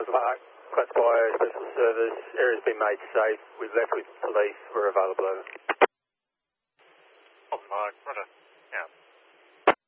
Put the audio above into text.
Mark, Class Bio, Special Service, area's been made safe. We've left with police. We're available. Over. Mark, right. Yeah.